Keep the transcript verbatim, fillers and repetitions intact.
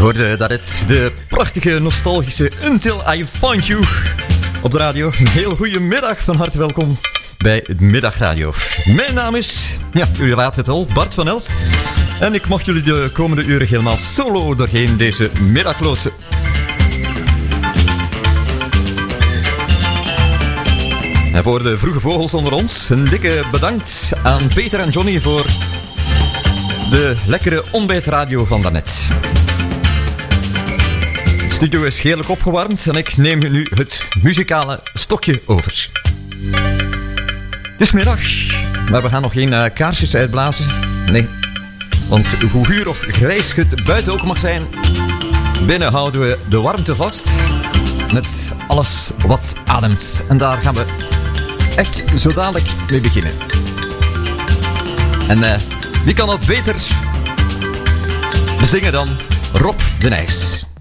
hoorde dat het de prachtige, nostalgische Until I Find You op de radio. Een heel goede middag, van harte welkom bij het Middagradio. Mijn naam is, ja, u raadt het al, Bart van Elst. En ik mag jullie de komende uren helemaal solo doorheen deze middag loodsen. En voor de vroege vogels onder ons, een dikke bedankt aan Peter en Johnny voor de lekkere ontbijtradio van daarnet. De studio is heerlijk opgewarmd en ik neem nu het muzikale stokje over. Het is middag, maar we gaan nog geen uh, kaarsjes uitblazen. Nee, want hoe guur of grijs het buiten ook mag zijn, binnen houden we de warmte vast met alles wat ademt. En daar gaan we echt zo dadelijk mee beginnen. En uh, wie kan dat beter bezingen dan Rob de Nijs?